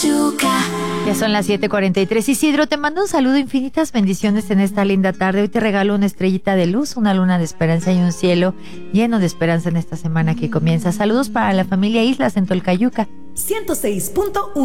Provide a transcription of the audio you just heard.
Ya son las 7:43. Isidro, te mando un saludo, infinitas bendiciones en esta linda tarde. Hoy te regalo una estrellita de luz, una luna de esperanza y un cielo lleno de esperanza en esta semana que comienza. Saludos para la familia Islas en Tolcayuca. 106.1